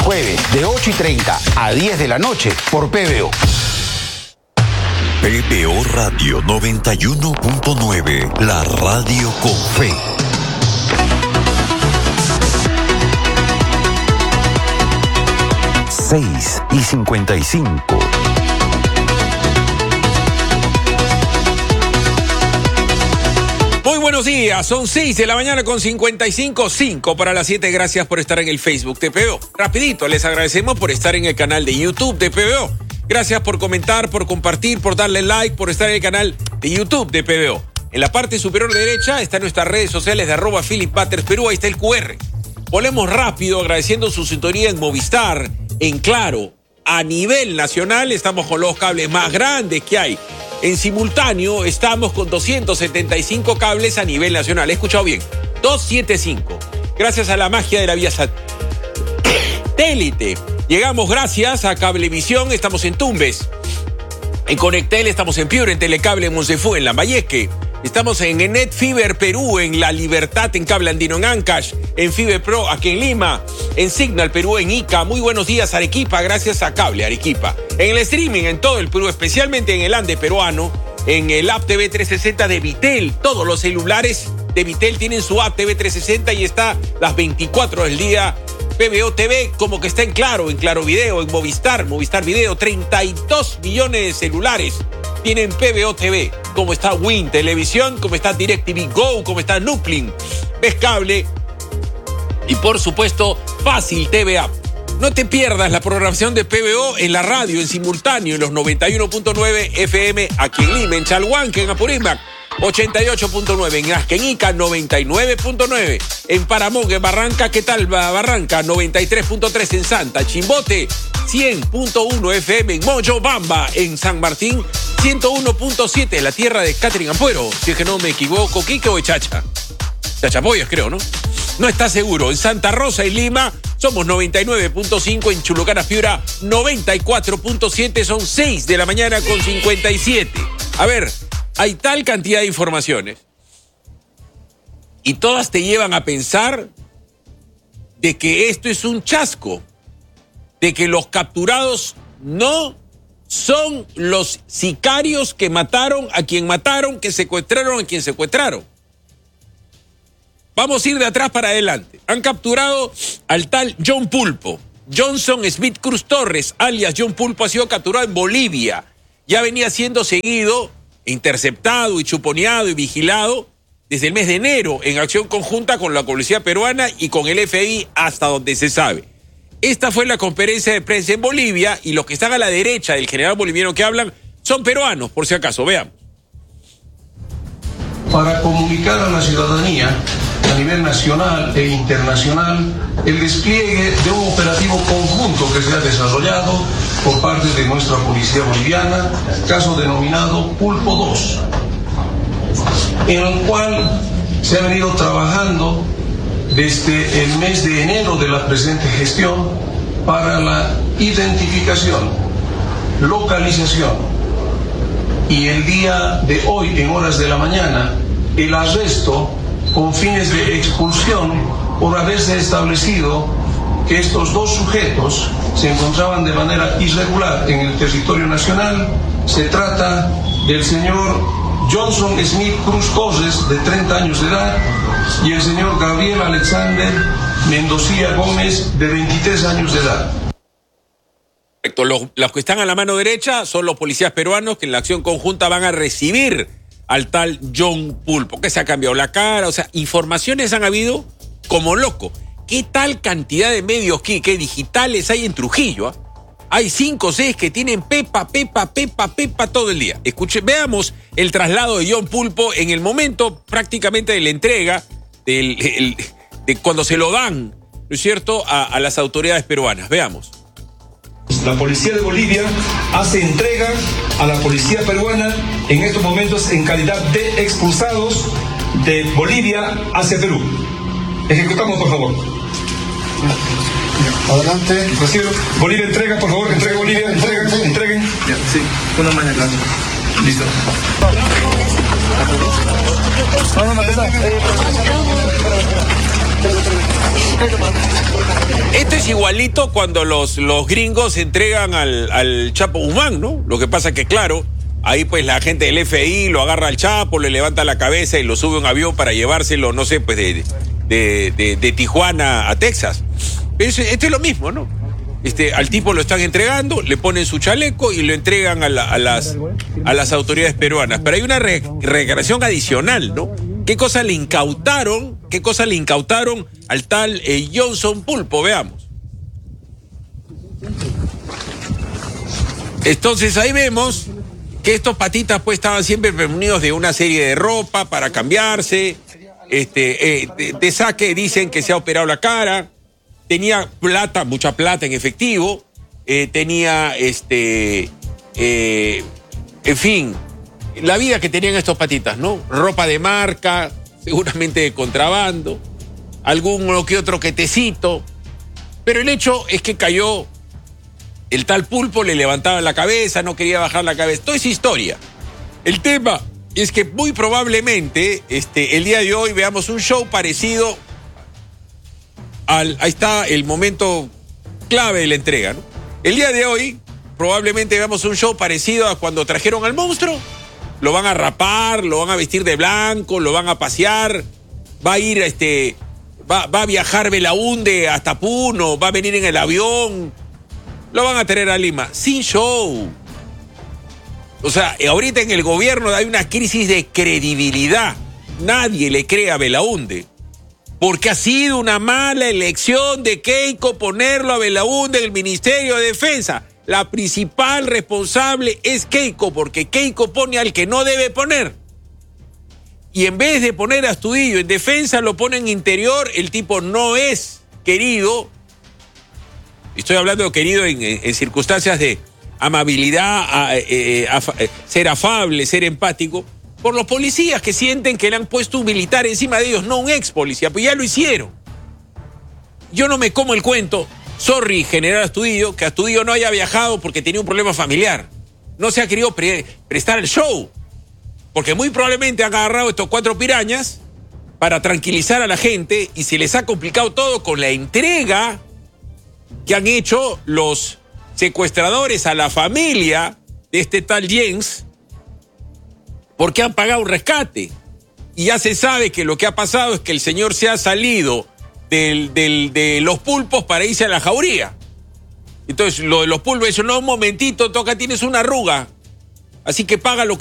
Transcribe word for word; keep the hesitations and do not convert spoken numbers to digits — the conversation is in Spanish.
jueves de ocho y treinta a diez de la noche por P B O. P B O Radio noventa y uno punto nueve, la radio con fe. seis y cincuenta y cinco. Muy buenos días, son seis de la mañana con cincuenta y cinco, cinco para las siete. Gracias por estar en el Facebook de P B O. Rapidito, les agradecemos por estar en el canal de YouTube de P B O. Gracias por comentar, por compartir, por darle like, por estar en el canal de YouTube de P B O. En la parte superior derecha están nuestras redes sociales de arroba Philip Butters Perú, ahí está el cu erre. Volvemos rápido agradeciendo su sintonía en Movistar, en Claro. A nivel nacional estamos con los cables más grandes que hay. En simultáneo estamos con doscientos setenta y cinco cables a nivel nacional. He escuchado bien, doscientos setenta y cinco. Gracias a la magia de la vía satélite. Llegamos gracias a Cablevisión, estamos en Tumbes. En Conectel estamos en Piura, en Telecable en Monsefú, en Lambayeque. Estamos en NetFiber Perú, en La Libertad, en Cable Andino, en Ancash, en Fiber Pro, aquí en Lima, en Signal Perú, en Ica. Muy buenos días, Arequipa, gracias a Cable Arequipa. En el streaming en todo el Perú, especialmente en el Ande peruano, en el app T V trescientos sesenta de Vitel. Todos los celulares de Vitel tienen su app T V trescientos sesenta y está las veinticuatro del día. P B O T V como que está en Claro, en Claro Video, en Movistar, Movistar Video. treinta y dos millones de celulares tienen P B O T V. Como está Win Televisión, como está DirecTV Go, como está Nuclin, Ves Cable y por supuesto Fácil T V App. No te pierdas la programación de P B O en la radio, en simultáneo, en los noventa y uno punto nueve F M aquí en Lima, en Chalhuanca, en Apurímac, ochenta y ocho punto nueve, en Asquenica, noventa y nueve punto nueve, en Paramón, en Barranca, ¿qué tal Barranca? noventa y tres punto tres en Santa, Chimbote, cien punto uno F M, en Moyobamba, en San Martín, ciento uno punto siete, la tierra de Catherine Ampuero, si es que no me equivoco, Quique o Chacha. Chachapoyas creo, ¿no? No está seguro. En Santa Rosa y Lima somos noventa y nueve punto cinco, en Chulucana, Piura, noventa y cuatro punto siete, son seis de la mañana con cincuenta y siete. A ver, hay tal cantidad de informaciones y todas te llevan a pensar de que esto es un chasco, de que los capturados no son los sicarios que mataron a quien mataron, que secuestraron a quien secuestraron. Vamos a ir de atrás para adelante. Han capturado al tal John Pulpo. Johnson Smith Cruz Torres, alias John Pulpo, ha sido capturado en Bolivia. Ya venía siendo seguido, interceptado y chuponeado y vigilado desde el mes de enero en acción conjunta con la policía peruana y con el F B I hasta donde se sabe. Esta fue la conferencia de prensa en Bolivia y los que están a la derecha del general boliviano que hablan son peruanos, por si acaso. Veamos. Para comunicar a la ciudadanía a nivel nacional e internacional el despliegue de un operativo conjunto que se ha desarrollado por parte de nuestra policía boliviana, caso denominado Pulpo dos, en el cual se ha venido trabajando desde el mes de enero de la presente gestión para la identificación, localización y el día de hoy, en horas de la mañana, el arresto con fines de expulsión por haberse establecido que estos dos sujetos se encontraban de manera irregular en el territorio nacional. Se trata del señor Johnson Smith Cruz Torres, de treinta años de edad, y el señor Gabriel Alexander Mendocía Gómez, de veintitrés años de edad. Los, los que están a la mano derecha son los policías peruanos que en la acción conjunta van a recibir al tal John Pulpo, que se ha cambiado la cara. O sea, informaciones han habido como loco. ¿Qué tal cantidad de medios que, que digitales hay en Trujillo? ¿eh? Hay cinco o seis que tienen pepa, pepa, pepa, pepa todo el día. Escuche, veamos el traslado de John Pulpo en el momento prácticamente de la entrega, del, el, de cuando se lo dan, ¿no es cierto?, a, a las autoridades peruanas. Veamos. La policía de Bolivia hace entrega a la policía peruana en estos momentos en calidad de expulsados de Bolivia hacia Perú. Ejecutamos, por favor. Adelante. Recibo. Bolivia, entrega, por favor, entregue Bolivia, entreguen, entreguen. Ya, sí, una más adelante. Listo. No, no, no, no. Esto es igualito cuando los, los gringos entregan al, al Chapo Guzmán, ¿no? Lo que pasa que, claro, ahí pues la gente del F I lo agarra al Chapo, le levanta la cabeza y lo sube a un avión para llevárselo, no sé, pues de, de, de, de Tijuana a Texas. Pero eso, esto es lo mismo, ¿no? Este, al tipo lo están entregando, le ponen su chaleco y lo entregan a, la, a, las, a las autoridades peruanas. Pero hay una re, recreación adicional, ¿no? ¿Qué cosa le incautaron? ¿Qué cosa le incautaron al tal eh, Johnson Pulpo? Veamos. Entonces ahí vemos que estos patitas pues estaban siempre reunidos de una serie de ropa para cambiarse. Este, eh, de, de saque dicen que se ha operado la cara. Tenía plata, mucha plata en efectivo. Eh, tenía, este, eh, en fin, la vida que tenían estos patitas, ¿no? Ropa de marca, seguramente de contrabando, algún que otro quetecito. Pero el hecho es que cayó el tal Pulpo, le levantaba la cabeza, no quería bajar la cabeza. Toda esa historia. El tema es que muy probablemente este, el día de hoy veamos un show parecido al... Ahí está el momento clave de la entrega, ¿no? El día de hoy probablemente veamos un show parecido a cuando trajeron al monstruo. Lo van a rapar, lo van a vestir de blanco, lo van a pasear, va a ir, este, va, va a viajar Belaúnde hasta Puno, va a venir en el avión, lo van a traer a Lima, sin show. O sea, ahorita en el gobierno hay una crisis de credibilidad. Nadie le cree a Belaúnde, porque ha sido una mala elección de Keiko ponerlo a Belaúnde en el Ministerio de Defensa. La principal responsable es Keiko, porque Keiko pone al que no debe poner. Y en vez de poner a Astudillo en defensa, lo pone en interior. El tipo no es querido. Estoy hablando de querido en, en, en circunstancias de amabilidad, a, eh, a, a, ser afable, ser empático, por los policías que sienten que le han puesto un militar encima de ellos, no un ex policía, pues ya lo hicieron. Yo no me como el cuento. Sorry, general Astudillo, que Astudillo no haya viajado porque tenía un problema familiar. No se ha querido pre prestar el show. Porque muy probablemente han agarrado estos cuatro pirañas para tranquilizar a la gente y se les ha complicado todo con la entrega que han hecho los secuestradores a la familia de este tal Jens, porque han pagado un rescate. Y ya se sabe que lo que ha pasado es que el señor se ha salido Del, del, de los pulpos para irse a la jauría. Entonces lo de los pulpos, eso no, un momentito, toca, tienes una arruga, así que paga lo que